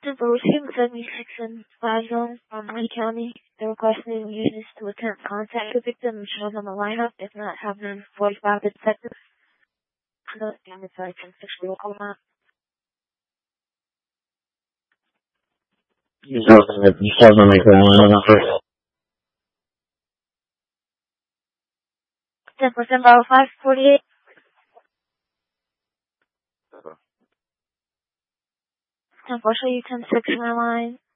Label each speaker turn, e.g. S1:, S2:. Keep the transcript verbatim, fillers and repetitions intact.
S1: Temple received seventy-six and five zone from Lee County. They're requesting users to attempt contact the victim and show them a lineup, if not have them forty-five detectives. So, damn, it's like ten six real call out.
S2: You know, you saw them make their line number.
S1: ten percent Bravo five forty-eight. ten four, show you ten six in my line.